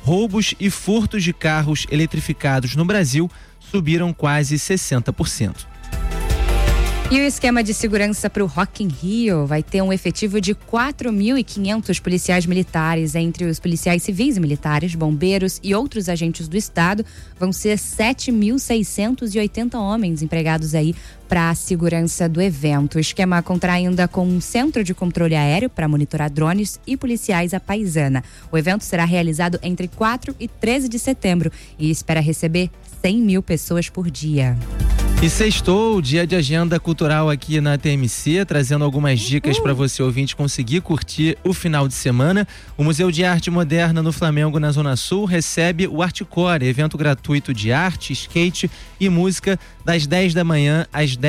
roubos e furtos de carros eletrificados no Brasil subiram quase 60%. E o esquema de segurança para o Rock in Rio vai ter um efetivo de 4.500 policiais militares. Entre os policiais civis e militares, bombeiros e outros agentes do Estado, vão ser 7.680 homens empregados aí para a segurança do evento. O esquema conta ainda com um centro de controle aéreo para monitorar drones e policiais à paisana. O evento será realizado entre 4 e 13 de setembro e espera receber 100 mil pessoas por dia. E sextou, dia de agenda cultural aqui na TMC, trazendo algumas dicas para você ouvinte conseguir curtir o final de semana. O Museu de Arte Moderna no Flamengo, na Zona Sul, recebe o Artcore, evento gratuito de arte, skate e música, das 10 da manhã às 10